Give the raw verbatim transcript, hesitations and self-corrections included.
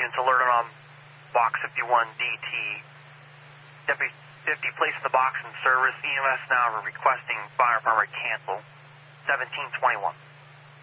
units alerted on box fifty-one D T. Deputy fifty placed in the box in service. E M S now requesting fire department cancel. seventeen twenty-one.